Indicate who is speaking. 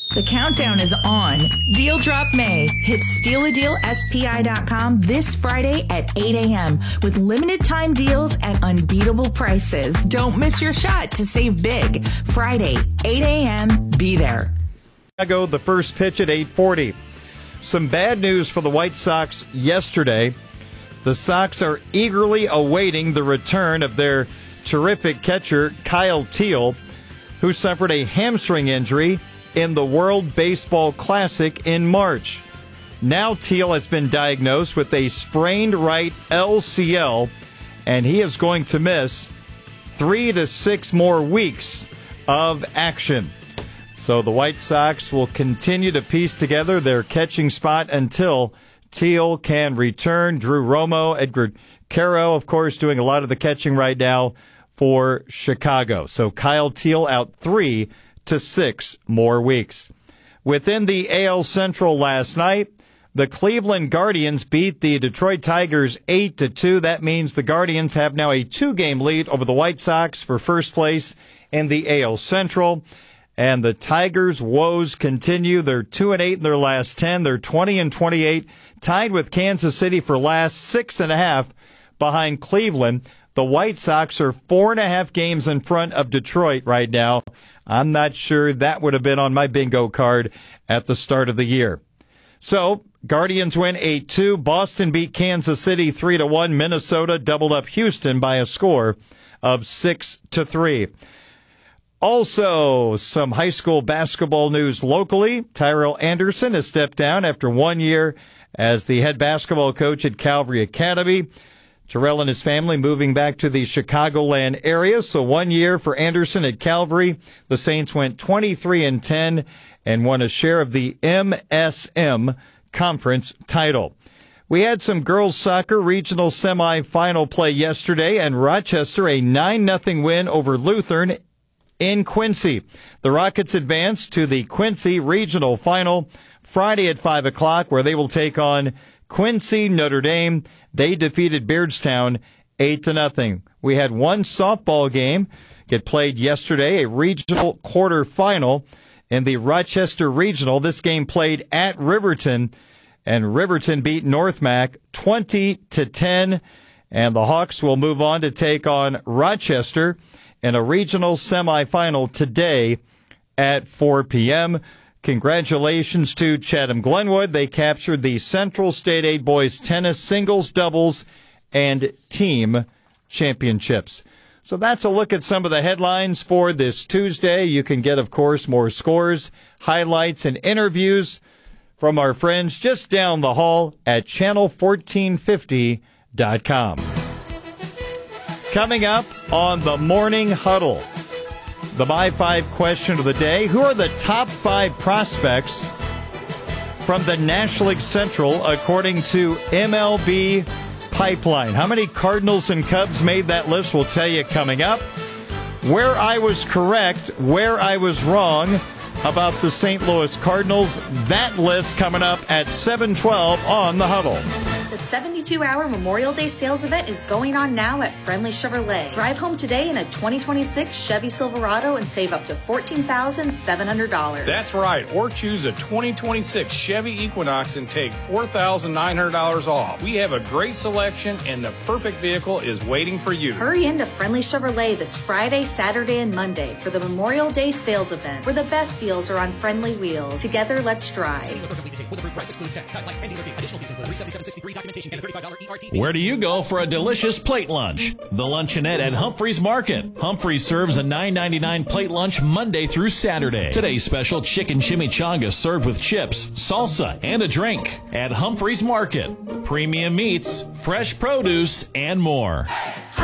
Speaker 1: The countdown is on. Deal Drop May hits StealADealSPI.com this Friday at 8 a.m. with limited time deals at unbeatable prices. Don't miss your shot to save big. Friday, 8 a.m. Be there.
Speaker 2: The first pitch at 8:40. Some bad news for the White Sox yesterday. The Sox are eagerly awaiting the return of their terrific catcher, Kyle Teel, who suffered a hamstring injury in the World Baseball Classic in March. Now Teel has been diagnosed with a sprained right LCL, and he is going to miss 3 to 6 more weeks of action. So the White Sox will continue to piece together their catching spot until Teel can return. Drew Romo, Edgar Caro, of course, doing a lot of the catching right now for Chicago. So Kyle Teel out 3 to 6 more weeks. Within the AL Central last night, the Cleveland Guardians beat the Detroit Tigers 8-2. That means the Guardians have now a 2-game lead over the White Sox for first place in the AL Central. And the Tigers' woes continue. They're 2-8 in their last 10. They're 20-28, tied with Kansas City for last 6.5 behind Cleveland. The White Sox are 4.5 games in front of Detroit right now. I'm not sure that would have been on my bingo card at the start of the year. So, Guardians win 8-2. Boston beat Kansas City 3-1. Minnesota doubled up Houston by a score of 6-3. Also, some high school basketball news locally. Tyrell Anderson has stepped down after 1 year as the head basketball coach at Calvary Academy. Terrell and his family moving back to the Chicagoland area. So 1 year for Anderson at Calvary. The Saints went 23-10 and won a share of the MSM Conference title. We had some girls soccer regional semifinal play yesterday, and Rochester a 9-0 win over Lutheran in Quincy. The Rockets advance to the Quincy regional final Friday at 5 o'clock, where they will take on Quincy Notre Dame. They defeated Beardstown 8-0. We had one softball game get played yesterday, a regional quarterfinal in the Rochester Regional. This game played at Riverton, and Riverton beat North Mac 20-10. And the Hawks will move on to take on Rochester in a regional semifinal today at 4 p.m. Congratulations to Chatham Glenwood. They captured the Central State 8 boys tennis singles, doubles, and team championships. So that's a look at some of the headlines for this Tuesday. You can get, of course, more scores, highlights, and interviews from our friends just down the hall at channel1450.com. Coming up on the Morning Huddle, the My 5 question of the day. Who are the top 5 prospects from the National League Central according to MLB Pipeline? How many Cardinals and Cubs made that list? We'll tell you coming up. Where I was correct, where I was wrong about the St. Louis Cardinals. That list coming up at 7:12 on The Huddle.
Speaker 3: The 72-hour Memorial Day sales event is going on now at Friendly Chevrolet. Drive home today in a 2026 Chevy Silverado and save up to $14,700.
Speaker 4: That's right. Or choose a 2026 Chevy Equinox and take $4,900 off. We have a great selection, and the perfect vehicle is waiting for you.
Speaker 3: Hurry into Friendly Chevrolet this Friday, Saturday, and Monday for the Memorial Day sales event, where the best deals are on friendly wheels. Together, let's drive.
Speaker 5: Where do you go for a delicious plate lunch? The Luncheonette at Humphreys Market. Humphreys serves a $9.99 plate lunch Monday through Saturday. Today's special chicken chimichanga served with chips, salsa, and a drink. At Humphreys Market. Premium meats, fresh produce, and more.